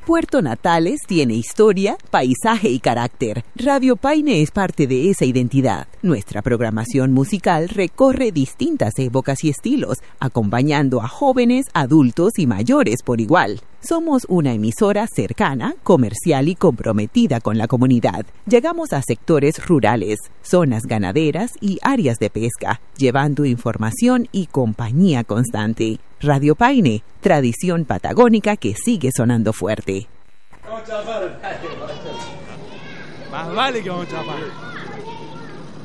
Puerto Natales tiene historia, paisaje y carácter. Radio Paine es parte de esa identidad. Nuestra programación musical recorre distintas épocas y estilos, acompañando a jóvenes, adultos y mayores por igual. Somos una emisora cercana, comercial y comprometida con la comunidad. Llegamos a sectores rurales, zonas ganaderas y áreas de pesca, llevando información y compañía constante. Radio Paine, tradición patagónica que sigue sonando fuerte. Vamos a chapar. Más vale que vamos a chapar.